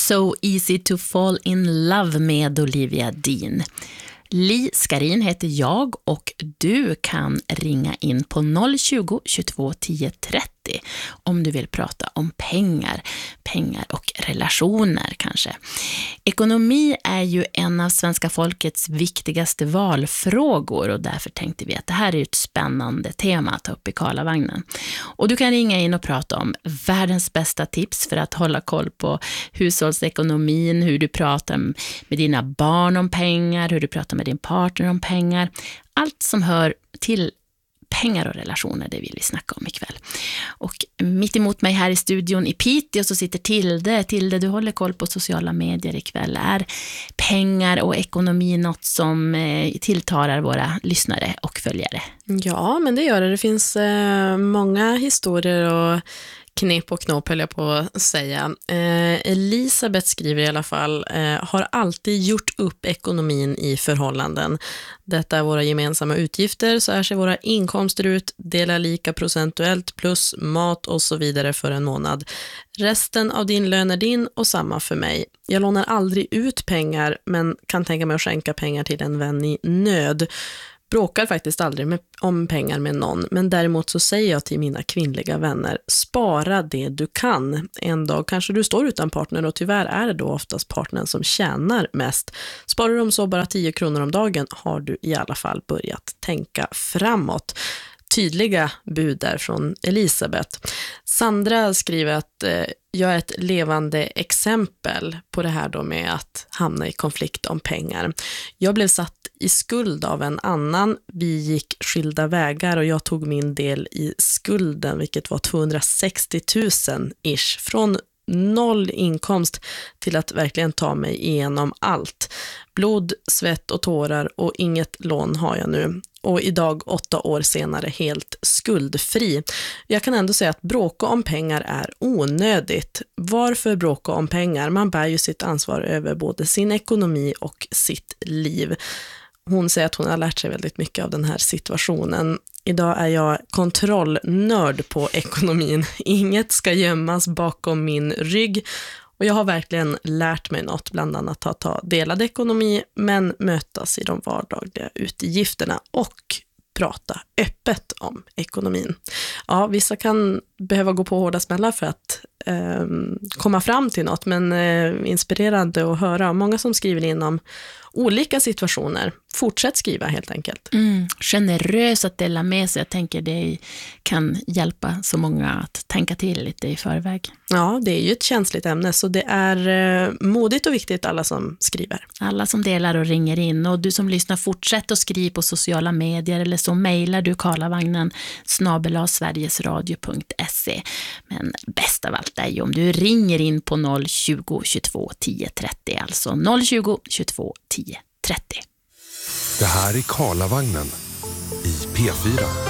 So Easy to Fall in Love med Olivia Dean. Li Skarin heter jag och du kan ringa in på 020 22 10 30 om du vill prata om pengar och relationer kanske. Ekonomi är ju en av svenska folkets viktigaste valfrågor och därför tänkte vi att det här är ett spännande tema att ta upp i Karlavagnen. Och du kan ringa in och prata om världens bästa tips för att hålla koll på hushållsekonomin, hur du pratar med dina barn om pengar, hur du pratar med din partner om pengar. Allt som hör till pengar och relationer, det vill vi snacka om ikväll. Och mitt emot mig här i studion i Piteå så sitter Tilde. Tilde, du håller koll på sociala medier ikväll. Är pengar och ekonomi något som tilltalar våra lyssnare och följare? Ja, men det gör det. Det finns många historier och knep och knåp höll jag på att säga. Elisabeth skriver i alla fall, har alltid gjort upp ekonomin i förhållanden. Detta är våra gemensamma utgifter, så här ser våra inkomster ut, delar lika procentuellt plus mat och så vidare för en månad. Resten av din lön är din och samma för mig. Jag lånar aldrig ut pengar men kan tänka mig att skänka pengar till en vän i nöd. Bråkar faktiskt aldrig om pengar med någon, men däremot så säger jag till mina kvinnliga vänner, spara det du kan. En dag kanske du står utan partner och tyvärr är det då oftast partnern som tjänar mest. Sparar du om så bara 10 kronor om dagen har du i alla fall börjat tänka framåt. Tydliga bud där från Elisabeth. Sandra skriver att jag är ett levande exempel på det här då med att hamna i konflikt om pengar. Jag blev satt i skuld av en annan. Vi gick skilda vägar och jag tog min del i skulden, vilket var 260 000 ish. Från 0 inkomst till att verkligen ta mig igenom allt. Blod, svett och tårar och inget lån har jag nu. Och idag 8 år senare helt skuldfri. Jag kan ändå säga att bråka om pengar är onödigt. Varför bråka om pengar? Man bär ju sitt ansvar över både sin ekonomi och sitt liv. Hon säger att hon har lärt sig väldigt mycket av den här situationen. Idag är jag kontrollnörd på ekonomin. Inget ska gömmas bakom min rygg. Och jag har verkligen lärt mig något, bland annat att ta delad ekonomi men mötas i de vardagliga utgifterna och prata öppet om ekonomin. Ja, vissa kan behöva gå på hårda smällar för att komma fram till något, men inspirerande att höra. Många som skriver in om olika situationer. Fortsätt skriva helt enkelt. Generös att dela med sig. Jag tänker det kan hjälpa så många att tänka till lite i förväg. Ja, det är ju ett känsligt ämne så det är modigt och viktigt alla som skriver. Alla som delar och ringer in. Och du som lyssnar, fortsätt att skriva på sociala medier eller så mejlar du karlavagnen@sverigesradio.se. Men bäst av allt är ju om du ringer in på 020 22 10 30, alltså 020 22 10 30. Det här är Karlavagnen i P4.